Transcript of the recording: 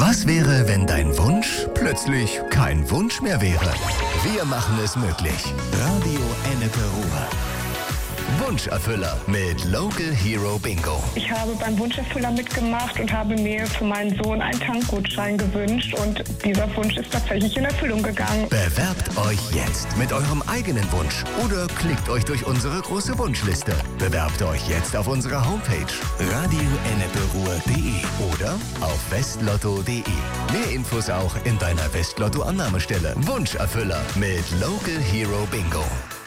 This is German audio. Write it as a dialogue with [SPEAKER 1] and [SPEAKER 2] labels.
[SPEAKER 1] Was wäre, wenn dein Wunsch plötzlich kein Wunsch mehr wäre? Wir machen es möglich. Radio Ennepe Ruhr. Wunscherfüller mit Local Hero Bingo.
[SPEAKER 2] Ich habe beim Wunscherfüller mitgemacht und habe mir für meinen Sohn einen Tankgutschein gewünscht und dieser Wunsch ist tatsächlich in Erfüllung gegangen.
[SPEAKER 1] Bewerbt euch jetzt mit eurem eigenen Wunsch oder klickt euch durch unsere große Wunschliste. Bewerbt euch jetzt auf unserer Homepage radioenneperuhr.de oder auf westlotto.de. Mehr Infos auch in deiner Westlotto-Annahmestelle. Wunscherfüller mit Local Hero Bingo.